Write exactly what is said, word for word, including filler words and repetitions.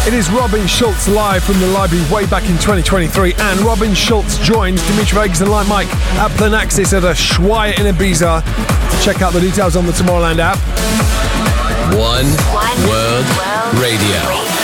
It is Robin Schulz live from the library way back in twenty twenty-three, and Robin Schulz joins Dimitri Vegas and Like Mike at Planaxis at Ushuaia in Ibiza. Check out the details on the Tomorrowland app. One, One World, World Radio.